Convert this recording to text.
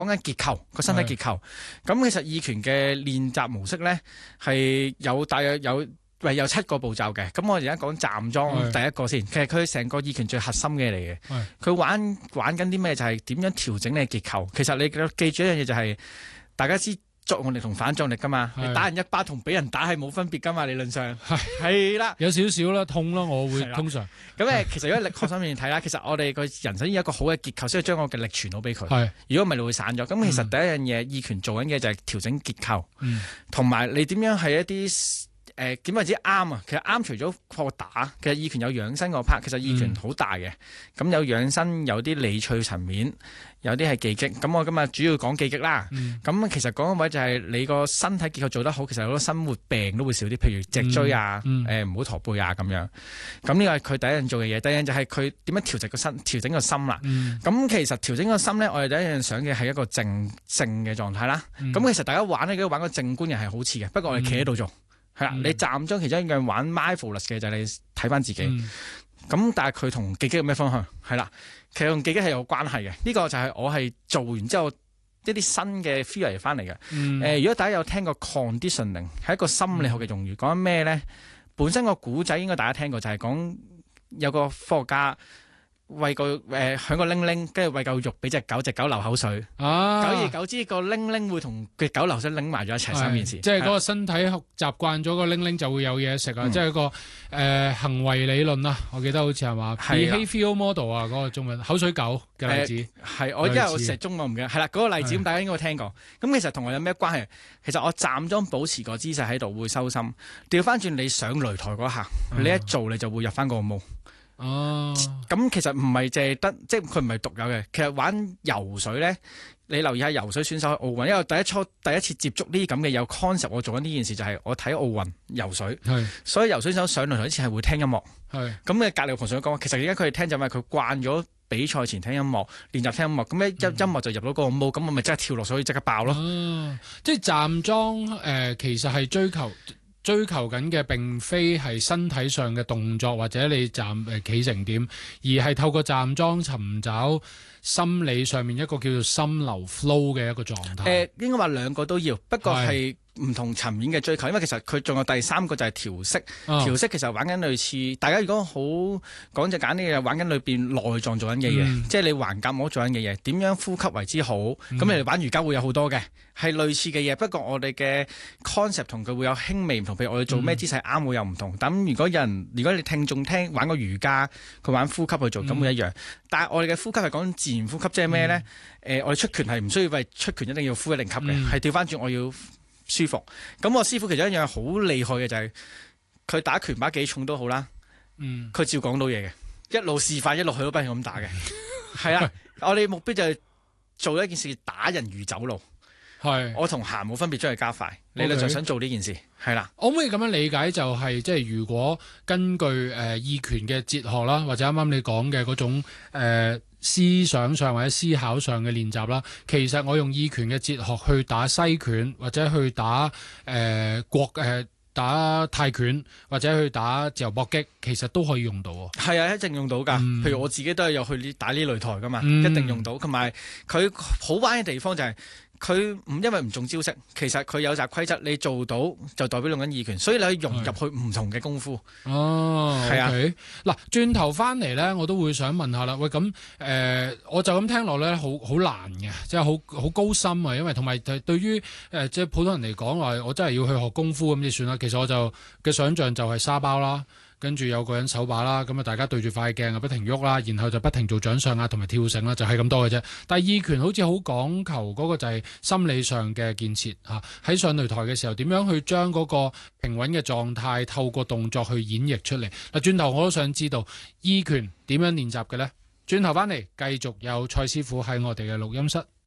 講緊結構個身體結構。咁其實意拳嘅練習模式咧係大約有7個步驟嘅。咁我而家講站樁第一個先。其實佢成個意拳最核心嘅嚟嘅。佢玩緊啲咩？就係點樣調整你嘅結構。其實你記住一樣嘢就係大家知。作用力同反作用力噶嘛，你打人一巴同俾人打係冇分別噶嘛，理論上係啦， 有少少啦，痛啦，我會通常。 咁其實如果力學上面睇啦，其實我哋個人想要一個好嘅結構，先要將我嘅力傳到俾佢。如果唔係，你會散咗。咁其實第一樣嘢，意拳做緊嘅就係調整結構，同埋你點樣係一啲點為之啱啊？其實啱除咗課打，其實意拳有養生個 part。其實意拳好大嘅，咁有養生，有啲理趣層面。有啲係技擊，咁我今日主要講技擊啦。咁其實講嘅位就係你個身體結構做得好，其實好多生活病都會少啲，譬如脊椎啊，唔好駝背啊咁樣。咁呢個係佢第一樣做嘅嘢，第二樣就係佢點樣調整個心啦。咁其實調整個心咧，我哋第一樣想嘅係一個靜嘅狀態啦。咁其實大家玩咧，玩個靜觀人係好似嘅，不過我哋企喺度做係啦。你站樁其中一樣玩 mindfulness 嘅就係你睇翻自己。咁但係佢同技擊有咩方向？係啦。其實同技擊係有關係嘅，呢個就係我係做完之後一啲新嘅 theory 翻嚟嘅。如果大家有聽過 conditioning， 係一個心理學嘅用語，講緊咩咧？本身個古仔應該大家聽過，就係講有個科學家餵個響個鈴鈴，跟住餵嚿肉俾隻狗，隻狗流口水。久而久之，個鈴鈴會同嘅狗流水擰埋咗一齊，三件事。 即係嗰個身體習慣咗個鈴鈴就會有嘢食啊！即係個行為理論啊，我記得好似係話 behavioral model 啊，嗰個中文口水狗嘅例子。我因為我成日中文唔記得，係啦嗰個例子，咁大家應該會聽過。咁其實同我有咩關係？其實我站樁保持個姿勢喺度會收心，調翻轉你上擂台嗰下，你一做你就會入翻個模。咁其實唔係淨係得，即係佢唔係獨有嘅。其實玩游水咧，你留意下游水選手喺奧運，因為第一次接觸呢啲咁嘅有 concept，我做緊呢件事就係我睇奧運游水，所以游水手上擂台之前係會聽音樂。咁你隔離同上講，其實而家佢哋聽就係佢慣咗比賽前聽音樂，練習聽音樂，咁音樂就入到嗰個模，咁我咪即刻跳落水，即刻爆咯。 即係站樁其實係追求緊嘅並非係身體上嘅動作或者你企成點，而係透過站樁尋找心理上面一個叫做心流 flow 嘅一個狀態。 應該話兩個都要，不過係唔同層面嘅追求，因為其實佢仲有第三個就係調息。調息其實玩緊類似，大家如果好講就簡單啲嘅，玩緊裏邊內臟做緊嘅嘢，即係你橫膈膜做緊嘅嘢，點樣呼吸為之好？咁你哋玩瑜伽會有好多嘅，係類似嘅嘢。不過我哋嘅 concept 同佢會有輕微唔同，譬如我哋做咩姿勢啱會有唔同。咁如果你聽眾聽玩過瑜伽，佢玩呼吸去做，咁會一樣。但係我哋嘅呼吸係講自然呼吸，即係咩咧？我哋出拳係唔需要為出拳一定要呼一定吸嘅，係調翻轉我要舒服。咁我師傅其中一樣好厲害嘅就係佢打拳把幾重都好啦，佢照講到嘢嘅，一路示範一路去到不斷咁打嘅。係啊，我哋目標就係做一件事，打人如走路。我同行冇分別，將佢加快。你就想做呢件事，係啦。 我可唔可以咁樣理解，就係即係如果根據意拳嘅哲學啦，或者啱啱你講嘅嗰種思想上或者思考上嘅練習啦，其實我用意拳嘅哲學去打西拳，或者去打打泰拳，或者去打自由搏擊，其實都可以用到。 係啊，一定用到㗎。譬如我自己都係有去打呢擂台㗎嘛，一定用到。同埋佢好玩嘅地方就係佢因為唔中招式，其實佢有集規則，你做到就代表用緊意拳，所以你可以融入去唔同嘅功夫。係啊。 嗱，轉頭翻嚟咧，我都會想問下啦。喂，咁我就咁聽落咧，好難嘅，即係好高深啊。因為同埋對於即係普通人嚟講話，我真係要去學功夫咁就算啦。其實我就嘅想像就係沙包啦。跟住有個人手把啦，咁啊大家對住塊鏡啊不停喐啦，然後就不停做掌上啊同埋跳繩啦，就係咁多嘅啫。但係意拳好似好講求嗰個就係心理上嘅建設嚇，喺上擂台嘅時候點樣去將嗰個平穩嘅狀態透過動作去演繹出嚟。嗱，轉頭我都想知道意拳點樣練習嘅呢？轉頭翻嚟繼續有蔡師傅喺我哋嘅錄音室。